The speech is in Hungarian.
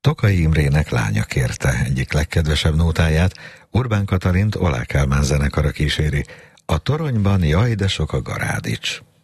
Tokai Imrének lánya kérte egyik legkedvesebb nótáját, Urbán Katalint Oláh Kálmán zenekara kíséri. A toronyban jaj, de sok a garádics.